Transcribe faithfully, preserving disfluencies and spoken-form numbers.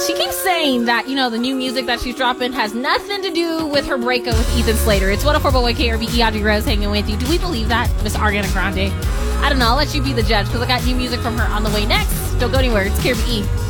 She keeps saying that, you know, the new music that she's dropping has nothing to do with her breakup with Ethan Slater. It's one oh four point one K R B E, Audrey Rose hanging with you. Do we believe that, Miss Ariana Grande? I don't know. I'll let you be the judge because I got new music from her on the way next. Don't go anywhere. It's K R B E.